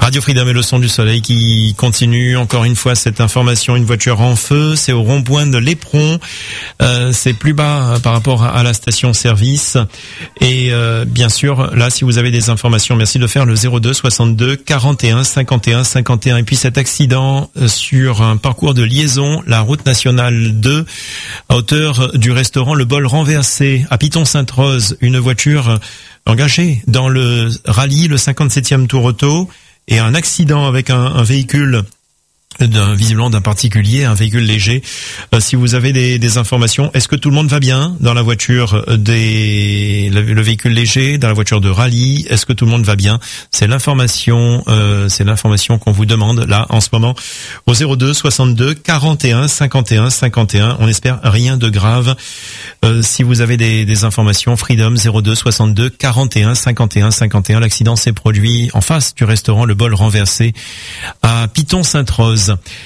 Radio Freedom et le son du soleil qui continue. Encore une fois, cette information, une voiture en feu, c'est au rond-point de l'Éperon. C'est plus bas par rapport à la station-service. Et bien sûr, là, si vous avez des informations, merci de faire le 02 62 41 51 51. Et puis cet accident sur un parcours de liaison, la route nationale 2, à hauteur du restaurant Le Bol renversé, à Piton-Sainte-Rose, une voiture engagée dans le rallye, le 57e Tour Auto, et un accident avec un véhicule visiblement d'un particulier, un véhicule léger. Si vous avez des informations, est-ce que tout le monde va bien dans la voiture le véhicule léger, dans la voiture de rallye? Est-ce que tout le monde va bien? C'est l'information qu'on vous demande là en ce moment au 02 62 41 51 51. On espère rien de grave. Si vous avez des informations, Freedom 02 62 41 51 51. L'accident s'est produit en face du restaurant Le Bol renversé à Piton-Sainte-Rose.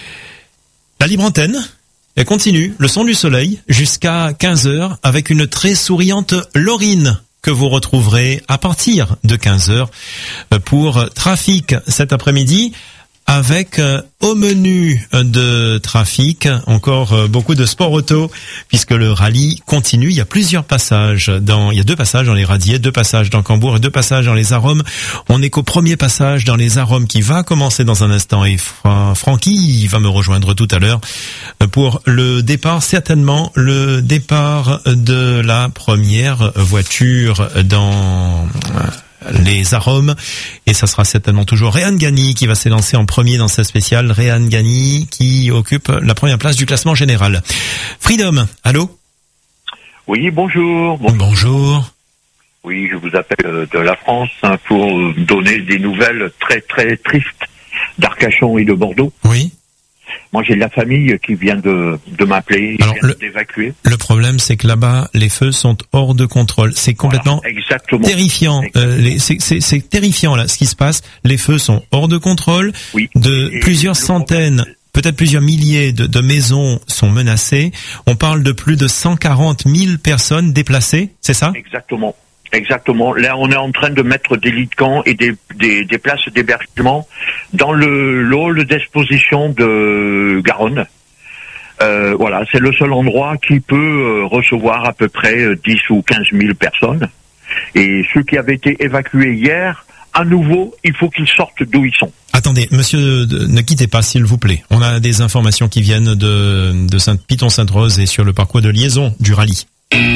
La libre antenne, elle continue, le son du soleil, jusqu'à 15h avec une très souriante Laurine que vous retrouverez à partir de 15h pour Trafic cet après-midi. Avec au menu de Trafic, encore beaucoup de sport auto, puisque le rallye continue. Il y a plusieurs passages il y a 2 passages dans les Radiers, 2 passages dans Cambourg et 2 passages dans les Arômes. On est qu'au premier passage dans les Arômes qui va commencer dans un instant, et Francky va me rejoindre tout à l'heure pour le départ, certainement le départ de la première voiture dans les Arômes, et ça sera certainement toujours Réhan Gani qui va s'élancer en premier dans sa spéciale. Réhan Gani qui occupe la première place du classement général. Freedom, allô? Oui, bonjour. Bonjour. Oui, je vous appelle de la France pour donner des nouvelles très très tristes d'Arcachon et de Bordeaux. Oui. Moi, j'ai de la famille qui vient de m'appeler, d'évacuer. Le problème, c'est que là-bas, les feux sont hors de contrôle. C'est complètement terrifiant. C'est terrifiant, là, ce qui se passe. Les feux sont hors de contrôle. Oui. Plusieurs centaines, peut-être plusieurs milliers de maisons sont menacées. On parle de plus de 140 000 personnes déplacées, c'est ça? Exactement. Là, on est en train de mettre des lits de camp et des places d'hébergement dans le hall d'exposition de Garonne. Voilà, c'est le seul endroit qui peut recevoir à peu près 10 ou 15 000 personnes. Et ceux qui avaient été évacués hier, à nouveau, il faut qu'ils sortent d'où ils sont. Attendez, monsieur, ne quittez pas, s'il vous plaît. On a des informations qui viennent de Piton-Sainte-Rose et sur le parcours de liaison du rallye.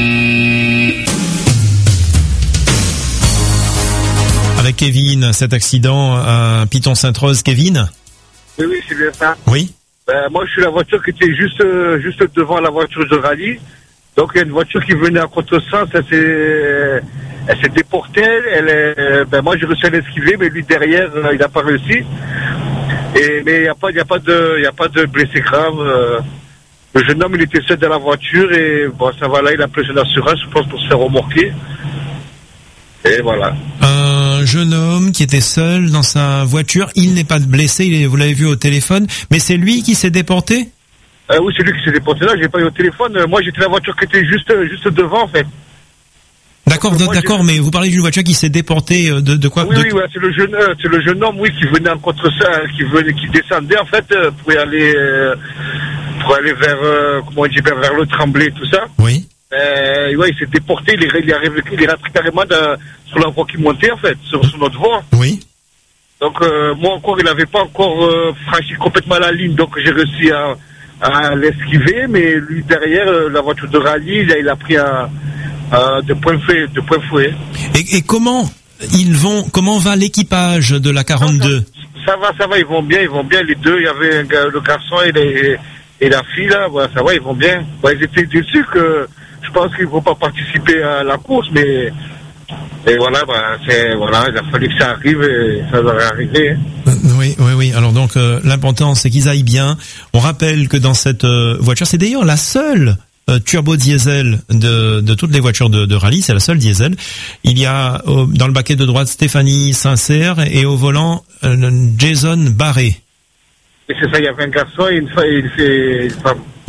Avec Kevin, cet accident à Piton-Sainte-Rose. Kevin? Oui, c'est bien ça. Oui. Moi, je suis la voiture qui était juste devant la voiture de rallye. Donc, il y a une voiture qui venait à contresens, elle s'est déportée. Moi, j'ai réussi à l'esquiver, mais lui, derrière, il n'a pas réussi. Mais il n'y a pas de blessés graves. Le jeune homme, il était seul dans la voiture et bon, ça va là, il a pris son assurance, je pense, pour se faire remorquer. Et voilà. Un jeune homme qui était seul dans sa voiture, il n'est pas blessé, vous l'avez vu au téléphone, mais c'est lui qui s'est déporté? Oui, c'est lui qui s'est déporté là, j'ai pas eu au téléphone. Moi, j'étais la voiture qui était juste devant, en fait. D'accord, mais vous parlez d'une voiture qui s'est déportée de quoi? Oui, c'est le jeune homme, oui, qui venait en contre ça, qui descendait, en fait, pour aller vers, vers le Tremblay, tout ça. Oui. Il s'est déporté, il est rentré carrément sur la voie qui montait, en fait, sur notre voie. Oui. Donc, moi encore, il n'avait pas encore franchi complètement la ligne, donc j'ai réussi à l'esquiver, mais lui, derrière, la voiture de rallye, il a pris de point fouet. Et comment va l'équipage de la 42? Ça va, ils vont bien, les deux, il y avait le garçon et la fille, là, voilà, ça va, ils vont bien. Bon, ils étaient déçus que, je pense qu'ils ne vont pas participer à la course, mais voilà, il a fallu que ça arrive et ça devrait arriver. Oui. Alors donc, l'important, c'est qu'ils aillent bien. On rappelle que dans cette voiture, c'est d'ailleurs la seule turbo diesel de toutes les voitures de rallye, c'est la seule diesel. Il y a dans le baquet de droite Stéphanie Sincère et au volant Jason Barré. Et c'est ça, il y avait un garçon et une femme.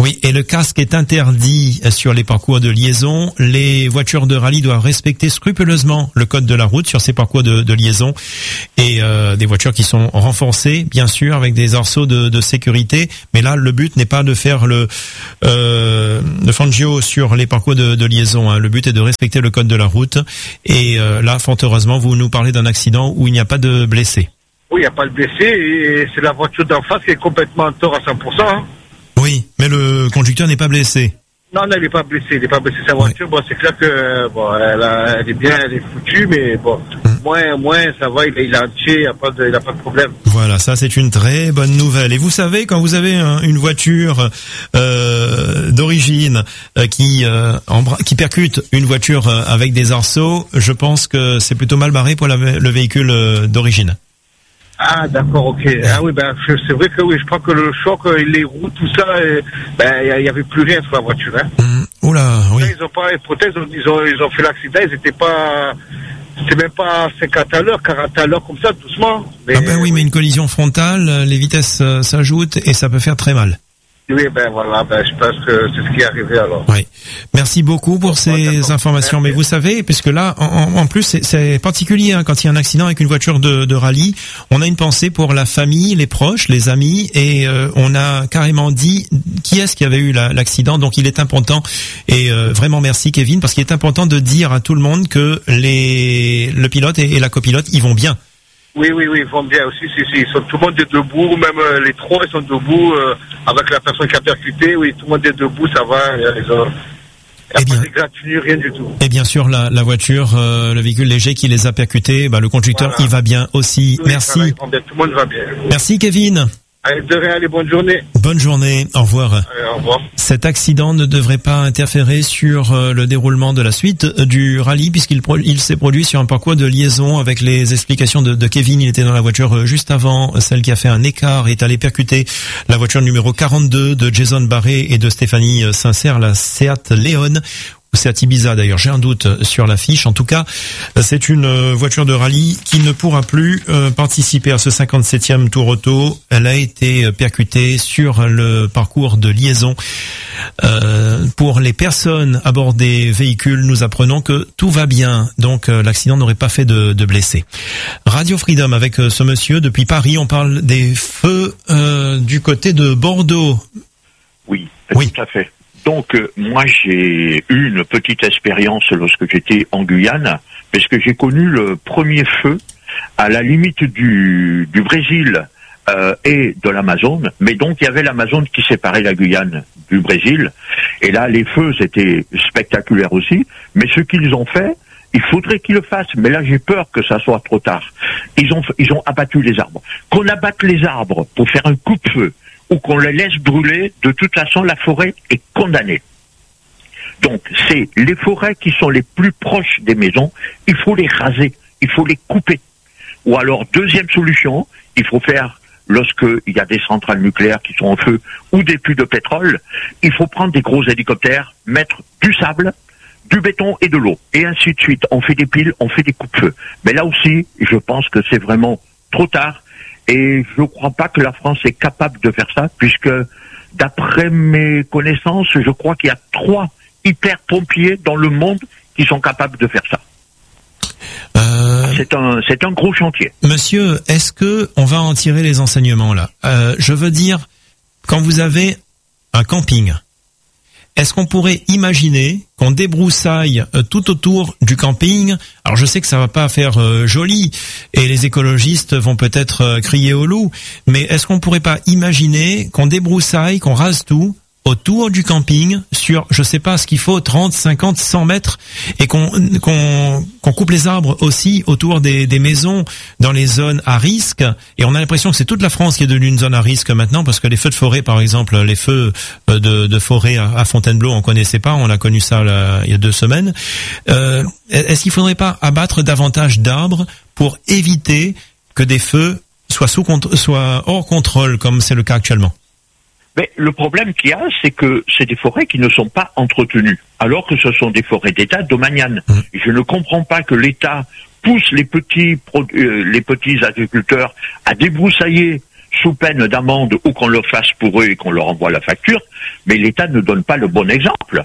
Oui, et le casque est interdit sur les parcours de liaison. Les voitures de rallye doivent respecter scrupuleusement le code de la route sur ces parcours de liaison. Et des voitures qui sont renforcées, bien sûr, avec des arceaux de sécurité. Mais là, le but n'est pas de faire le fangio sur les parcours de liaison. Hein. Le but est de respecter le code de la route. Et là, fort heureusement, vous nous parlez d'un accident où il n'y a pas de blessés. Oui, il n'y a pas de blessés. Et c'est la voiture d'en face qui est complètement en tort à 100%. Hein. Oui, mais le conducteur n'est pas blessé. Non, il n'est pas blessé. Il n'est pas blessé. Sa voiture, bon, c'est clair que elle est bien, elle est foutue, mais bon, moins, ça va. Il est entier, il n'a pas de problème. Voilà, ça c'est une très bonne nouvelle. Et vous savez, quand vous avez une voiture d'origine qui percute une voiture avec des arceaux, je pense que c'est plutôt mal barré pour le véhicule d'origine. Ah, d'accord, ok. Ah oui, c'est vrai que oui, je crois que le choc, les roues, tout ça, il y avait plus rien sur la voiture, hein. Oula, oui. Ils ont pas les prothèses, ils ont fait l'accident, c'était même pas 50 à l'heure, 40 à l'heure comme ça, doucement. Mais, oui, mais une collision frontale, les vitesses s'ajoutent et ça peut faire très mal. Oui, voilà, je pense que c'est ce qui est arrivé alors. Oui. Merci beaucoup pour ces informations. Mais vous savez, puisque là, en plus, c'est particulier, hein, quand il y a un accident avec une voiture de rallye, on a une pensée pour la famille, les proches, les amis, et on a carrément dit qui est-ce qui avait eu l'accident. Donc il est important, et vraiment merci Kevin, parce qu'il est important de dire à tout le monde que le pilote et la copilote, ils vont bien. Oui, ils vont bien aussi. Tout le monde est debout, même les trois, ils sont debout avec la personne qui a percuté. Oui, tout le monde est debout, ça va. Il n'y a pas d'égratignure, rien du tout. Et bien sûr, la voiture, le véhicule léger qui les a percutés, le conducteur, il va bien aussi. Oui, merci. Voilà, tout le monde va bien. Merci Kevin. Allez, de rien, allez, bonne journée. Bonne journée, au revoir. Allez, au revoir. Cet accident ne devrait pas interférer sur le déroulement de la suite du rallye puisqu'il s'est produit sur un parcours de liaison avec les explications de Kevin. Il était dans la voiture juste avant, celle qui a fait un écart et est allée percuter la voiture numéro 42 de Jason Barré et de Stéphanie Sincère, la Seat Leon. C'est à Ibiza d'ailleurs, j'ai un doute sur l'affiche. En tout cas, c'est une voiture de rallye qui ne pourra plus participer à ce 57e Tour Auto. Elle a été percutée sur le parcours de liaison. Pour les personnes à bord des véhicules, nous apprenons que tout va bien. Donc l'accident n'aurait pas fait de blessés. Radio Freedom avec ce monsieur depuis Paris. On parle des feux du côté de Bordeaux. Oui, tout à fait. Donc, moi, j'ai eu une petite expérience lorsque j'étais en Guyane, parce que j'ai connu le premier feu à la limite du Brésil et de l'Amazone. Mais donc, il y avait l'Amazone qui séparait la Guyane du Brésil. Et là, les feux étaient spectaculaires aussi. Mais ce qu'ils ont fait, il faudrait qu'ils le fassent. Mais là, j'ai peur que ça soit trop tard. Ils ont abattu les arbres. Qu'on abatte les arbres pour faire un coup-de-feu, ou qu'on les laisse brûler, de toute façon, la forêt est condamnée. Donc, c'est les forêts qui sont les plus proches des maisons, il faut les raser, il faut les couper. Ou alors, deuxième solution, il faut faire, lorsqu'il y a des centrales nucléaires qui sont en feu, ou des puits de pétrole, il faut prendre des gros hélicoptères, mettre du sable, du béton et de l'eau, et ainsi de suite. On fait des piles, on fait des coups-de-feu. Mais là aussi, je pense que c'est vraiment trop tard. Et je ne crois pas que la France est capable de faire ça, puisque d'après mes connaissances, je crois qu'il y a 3 hyper-pompiers dans le monde qui sont capables de faire ça. C'est un gros chantier. Monsieur, est-ce que on va en tirer les enseignements là ? Je veux dire, quand vous avez un camping, est-ce qu'on pourrait imaginer qu'on débroussaille tout autour du camping ? Alors je sais que ça va pas faire joli et les écologistes vont peut-être crier au loup, mais est-ce qu'on pourrait pas imaginer qu'on débroussaille, qu'on rase tout autour du camping sur, je sais pas ce qu'il faut, 30, 50, 100 mètres et qu'on coupe les arbres aussi autour des maisons dans les zones à risque. Et on a l'impression que c'est toute la France qui est devenue une zone à risque maintenant parce que les feux de forêt, par exemple, les feux de forêt à Fontainebleau, on connaissait pas, on a connu ça là, il y a 2 semaines. Est-ce qu'il faudrait pas abattre davantage d'arbres pour éviter que des feux soient hors contrôle comme c'est le cas actuellement? Mais le problème qu'il y a, c'est que c'est des forêts qui ne sont pas entretenues, alors que ce sont des forêts d'État domaniales. Je ne comprends pas que l'État pousse les petits agriculteurs à débroussailler sous peine d'amende ou qu'on le fasse pour eux et qu'on leur envoie la facture, mais l'État ne donne pas le bon exemple.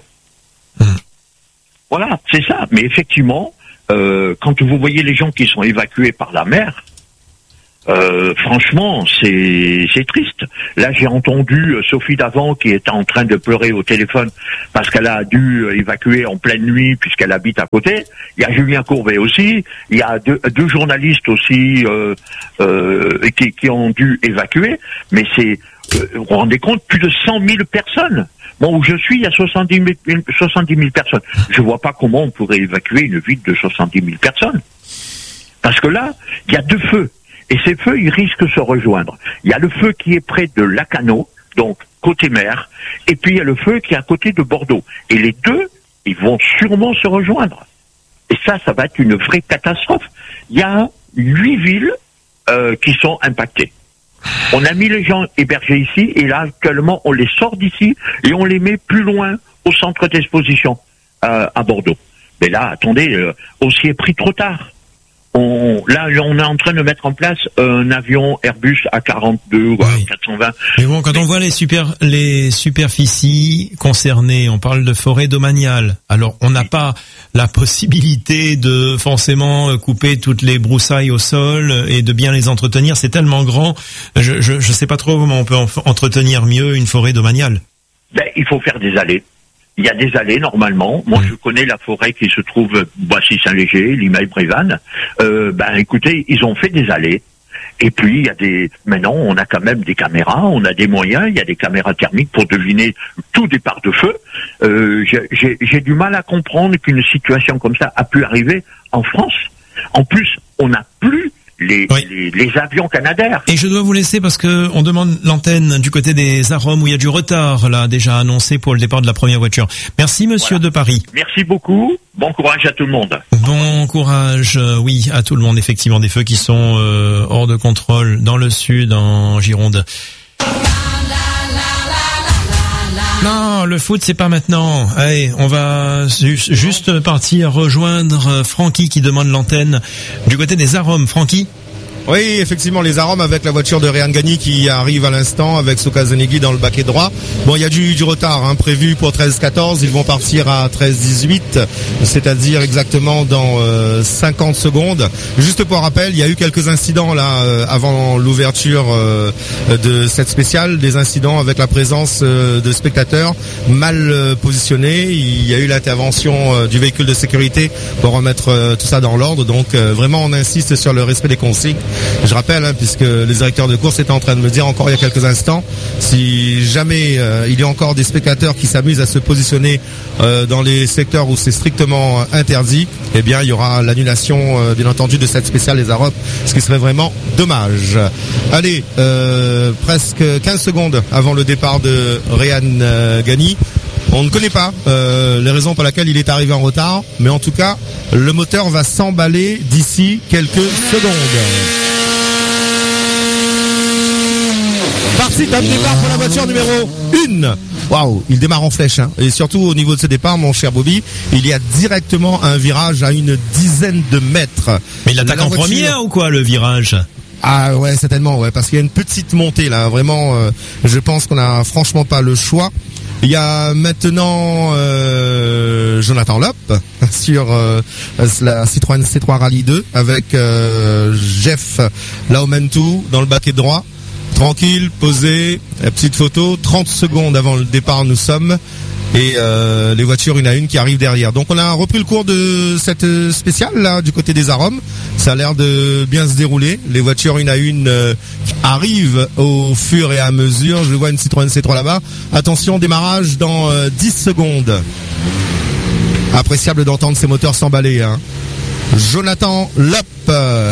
Voilà, c'est ça. Mais effectivement, quand vous voyez les gens qui sont évacués par la mer, franchement, c'est triste. Là, j'ai entendu Sophie Davant qui était en train de pleurer au téléphone parce qu'elle a dû évacuer en pleine nuit puisqu'elle habite à côté. Il y a Julien Courbet aussi. Il y a deux journalistes aussi qui ont dû évacuer. Mais vous vous rendez compte, plus de 100 000 personnes. Bon, où je suis, il y a 70 000 personnes. Je vois pas comment on pourrait évacuer une ville de 70 000 personnes. Parce que là, il y a deux feux. Et ces feux, ils risquent de se rejoindre. Il y a le feu qui est près de Lacanau, donc côté mer, et puis il y a le feu qui est à côté de Bordeaux. Et les deux, ils vont sûrement se rejoindre. Et ça va être une vraie catastrophe. Il y a 8 villes qui sont impactées. On a mis les gens hébergés ici, et là, actuellement, on les sort d'ici, et on les met plus loin, au centre d'exposition, à Bordeaux. Mais là, attendez, on s'y est pris trop tard. Là, on est en train de mettre en place un avion Airbus A42 ou A420. Mais bon, quand on voit les superficies concernées, on parle de forêt domaniale. Alors, on n'a pas la possibilité de forcément couper toutes les broussailles au sol et de bien les entretenir. C'est tellement grand. Je sais pas trop comment on peut entretenir mieux une forêt domaniale. Il faut faire des allées. Il y a des allées normalement. Moi, je connais la forêt qui se trouve Boissy-Saint-Léger, Limeil-Brévannes. Écoutez, ils ont fait des allées. Et puis, il y a maintenant, on a quand même des caméras, on a des moyens, il y a des caméras thermiques pour deviner tout départ de feu. J'ai du mal à comprendre qu'une situation comme ça a pu arriver en France. En plus, on n'a plus les avions Canadair. Et je dois vous laisser parce que on demande l'antenne du côté des Arômes où il y a du retard là déjà annoncé pour le départ de la première voiture. Merci monsieur de Paris. Merci beaucoup. Bon courage à tout le monde. Bon courage, oui, à tout le monde. Effectivement, des feux qui sont hors de contrôle dans le sud, en Gironde. Non, le foot c'est pas maintenant. Allez, on va juste partir rejoindre Francky qui demande l'antenne du côté des Arômes. Francky ? Oui, effectivement, les Arômes avec la voiture de Réan Gagny qui arrive à l'instant avec Souka Zenegui dans le baquet droit. Bon, il y a du retard prévu pour 13-14. Ils vont partir à 13-18, c'est-à-dire exactement dans 50 secondes. Juste pour rappel, il y a eu quelques incidents là avant l'ouverture de cette spéciale, des incidents avec la présence de spectateurs mal positionnés. Il y a eu l'intervention du véhicule de sécurité pour remettre tout ça dans l'ordre. Donc vraiment, on insiste sur le respect des consignes. Je rappelle, puisque les directeurs de course étaient en train de me dire encore il y a quelques instants, si jamais il y a encore des spectateurs qui s'amusent à se positionner dans les secteurs où c'est strictement interdit, eh bien il y aura l'annulation bien entendu de cette spéciale des Arômes, ce qui serait vraiment dommage. Allez, presque 15 secondes avant le départ de Réan Gagny. On ne connaît pas les raisons pour lesquelles il est arrivé en retard, mais en tout cas, le moteur va s'emballer d'ici quelques secondes. Parti, top départ pour la voiture numéro 1. Waouh, il démarre en flèche. Et surtout au niveau de ce départ, mon cher Bobby, il y a directement un virage à une dizaine de mètres. Mais il attaque en première ou quoi, le virage ? Ah ouais, certainement, ouais, parce qu'il y a une petite montée là. Vraiment, je pense qu'on a franchement pas le choix. Il y a maintenant Jonathan Lopp sur la Citroën C3 Rally 2 avec Jeff Laumentou dans le baquet droit. Tranquille, posé, petite photo, 30 secondes avant le départ nous sommes. Et les voitures une à une qui arrivent derrière. Donc on a repris le cours de cette spéciale là du côté des Arômes. Ça a l'air de bien se dérouler. Les voitures une à une arrivent au fur et à mesure. Je vois une Citroën C3 là-bas. Attention, démarrage dans 10 secondes. Appréciable d'entendre ces moteurs s'emballer. Jonathan Lopp.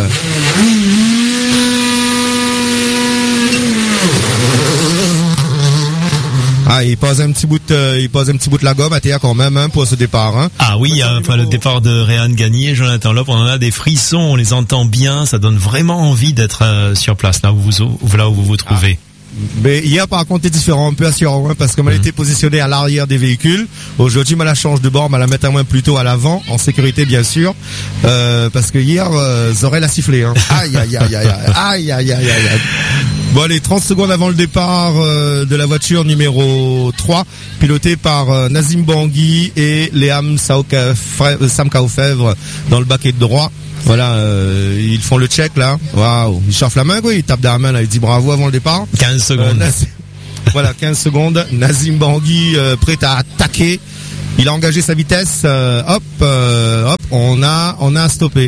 Ah, il pose un petit bout de la gomme à terre quand même pour ce départ. Ah oui, le départ de Réan Gagny et Jonathan Lopp, on en a des frissons, on les entend bien, ça donne vraiment envie d'être sur place là où vous vous trouvez. Mais hier par contre c'est différent, un peu assurant parce que elle était positionnée à l'arrière des véhicules. Aujourd'hui elle la change de bord, elle la met un moins plutôt à l'avant, en sécurité bien sûr, parce que hier Zorel a sifflé. Aïe aïe aïe aïe aïe aïe aïe aïe aïe. Bon allez, 30 secondes avant le départ de la voiture numéro 3, pilotée par Nazim Bangui et Léam Samkaofèvre dans le baquet de droit. Voilà, ils font le check là. Waouh, il chauffe la main quoi, il tape dans la main là, il dit bravo avant le départ. 15 secondes. Voilà, 15 secondes. Nazim Bangui prêt à attaquer. Il a engagé sa vitesse. Hop, on a stoppé.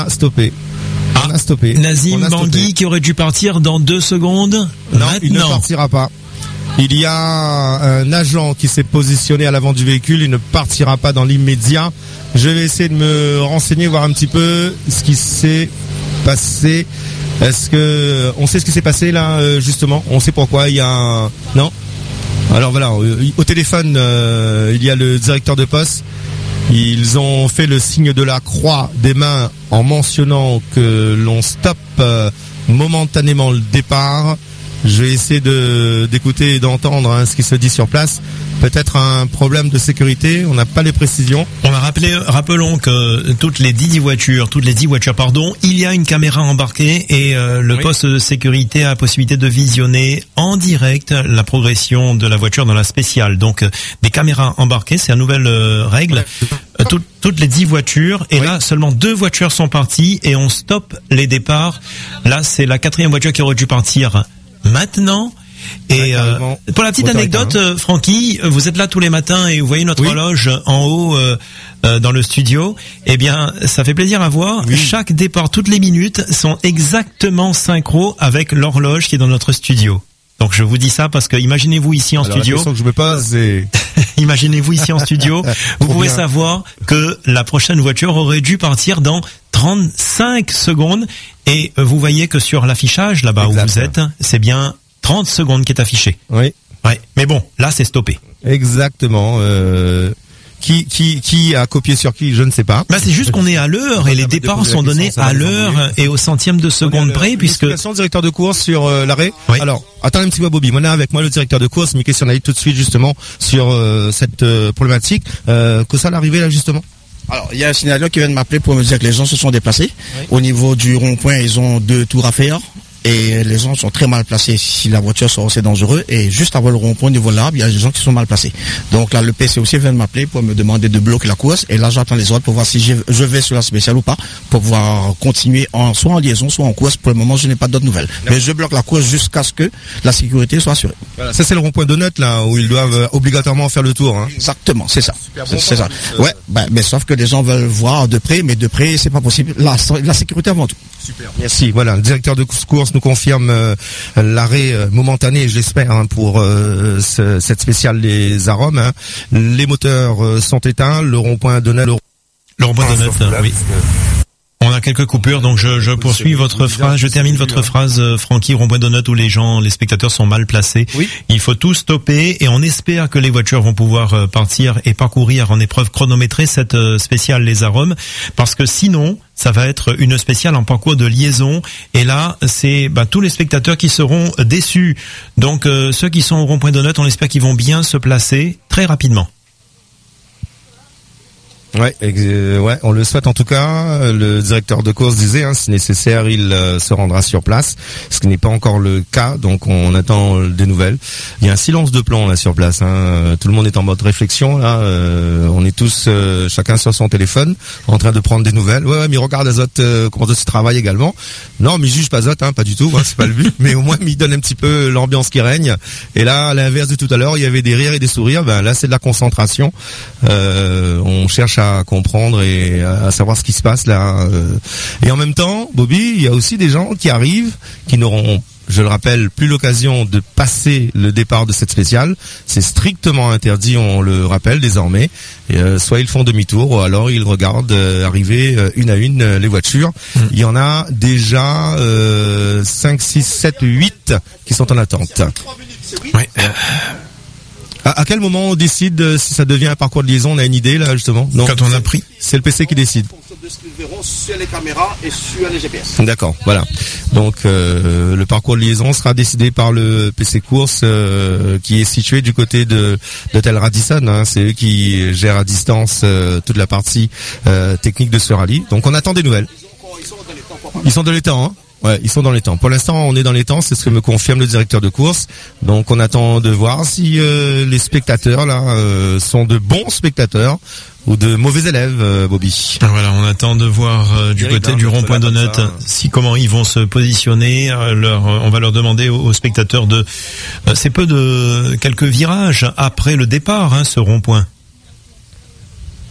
Nazim Bangui qui aurait dû partir dans 2 secondes. Non, maintenant. il ne partira pas. Il y a un agent qui s'est positionné à l'avant du véhicule. Il ne partira pas dans l'immédiat. Je vais essayer de me renseigner, voir un petit peu ce qui s'est passé. Est-ce que on sait ce qui s'est passé là justement? On sait pourquoi il y a non? Alors voilà, au téléphone il y a le directeur de poste. Ils ont fait le signe de la croix des mains en mentionnant que l'on stoppe momentanément le départ. Je vais essayer d'écouter et d'entendre ce qui se dit sur place. Peut-être un problème de sécurité, on n'a pas les précisions. On a rappelons que toutes les 10 voitures, il y a une caméra embarquée et le poste de sécurité a la possibilité de visionner en direct la progression de la voiture dans la spéciale. Donc des caméras embarquées, c'est une nouvelle règle. Toutes les 10 voitures et là seulement 2 voitures sont parties et on stoppe les départs. Là c'est la 4e voiture qui aurait dû partir maintenant. Et pour la petite anecdote, Francky, vous êtes là tous les matins et vous voyez notre horloge en haut dans le studio. Eh bien, ça fait plaisir à voir. Oui. Chaque départ, toutes les minutes, sont exactement synchro avec l'horloge qui est dans notre studio. Donc je vous dis ça parce que imaginez-vous ici en studio. La question que je me pose, c'est imaginez-vous ici en studio. Vous pouvez savoir que la prochaine voiture aurait dû partir dans 35 secondes et vous voyez que sur l'affichage là-bas où vous êtes, c'est bien 30 secondes qui est affiché. Oui. Ouais. Mais bon, là c'est stoppé. Exactement. Qui a copié sur qui, je ne sais pas. Bah c'est juste qu'on est à l'heure et les départs sont donnés à l'heure et au centième de seconde près puisque. Le directeur de course sur l'arrêt. Oui. Alors, attendez un petit peu Bobby. On a avec moi le directeur de course. Mickey Sionaï tout de suite justement sur cette problématique. Que ça l'arrivée là justement. Alors, il y a un signalement qui vient de m'appeler pour me dire que les gens se sont déplacés. Oui. Au niveau du rond-point, ils ont 2 tours à faire. Et les gens sont très mal placés si la voiture sort, c'est dangereux. Et juste avant le rond-point, au niveau de l'arbre, il y a des gens qui sont mal placés. Donc là, le PC aussi vient de m'appeler pour me demander de bloquer la course. Et là, j'attends les ordres pour voir si je vais sur la spéciale ou pas, pour pouvoir continuer soit en liaison, soit en course. Pour le moment, je n'ai pas d'autres nouvelles. Mais je bloque la course jusqu'à ce que la sécurité soit assurée. Voilà, ça c'est le rond-point de note là, où ils doivent obligatoirement faire le tour. Hein. Exactement, c'est ça. C'est ça. Ouais, mais sauf que les gens veulent voir de près, mais de près, c'est pas possible. La sécurité avant tout. Super. Merci. Voilà, le directeur de course nous confirme l'arrêt momentané, je l'espère, pour cette spéciale des arômes. Hein. Les moteurs sont éteints, le rond-point de note. Le rond-point de note, oui. On a quelques coupures, donc je poursuis votre phrase, je termine votre phrase, Francky, rond-point de note où les spectateurs sont mal placés. Oui. Il faut tout stopper et on espère que les voitures vont pouvoir partir et parcourir en épreuve chronométrée cette spéciale les arômes, parce que sinon, ça va être une spéciale en parcours de liaison et là, c'est tous les spectateurs qui seront déçus. Donc ceux qui sont au rond-point de note, on espère qu'ils vont bien se placer très rapidement. Ouais, on le souhaite en tout cas. Le directeur de course disait, si nécessaire, il se rendra sur place, ce qui n'est pas encore le cas, donc on attend des nouvelles. Il y a un silence de plomb là sur place. Tout le monde est en mode réflexion là. On est tous chacun sur son téléphone, en train de prendre des nouvelles. Ouais, mais regarde Azot, comment tu travailles également. Non, mais il juge pas Azot, pas du tout. C'est pas le but. Mais au moins, il donne un petit peu l'ambiance qui règne. Et là, à l'inverse de tout à l'heure, il y avait des rires et des sourires. Là, c'est de la concentration. On cherche à comprendre et à savoir ce qui se passe là. Et en même temps, Bobby, il y a aussi des gens qui arrivent, qui n'auront, je le rappelle, plus l'occasion de passer le départ de cette spéciale. C'est strictement interdit, on le rappelle désormais. Et, soit ils font demi-tour, ou alors ils regardent arriver une à une les voitures. Il y en a déjà 5, 6, 7, 8 qui sont en attente. Ouais. À quel moment on décide si ça devient un parcours de liaison? On a une idée là justement? Non, quand on a pris. C'est le PC qui décide. De ce qu'ils verront sur les caméras et sur les GPS. D'accord, voilà. Donc le parcours de liaison sera décidé par le PC Course qui est situé du côté de Tel Radisson. C'est eux qui gèrent à distance toute la partie technique de ce rallye. Donc on attend des nouvelles. Ils sont de l'état, Ouais, ils sont dans les temps. Pour l'instant, on est dans les temps, c'est ce que me confirme le directeur de course. Donc on attend de voir si les spectateurs là sont de bons spectateurs ou de mauvais élèves, Bobby. Voilà, on attend de voir du côté du rond-point Donut si comment ils vont se positionner. On va leur demander aux spectateurs c'est peu de quelques virages après le départ, ce rond-point.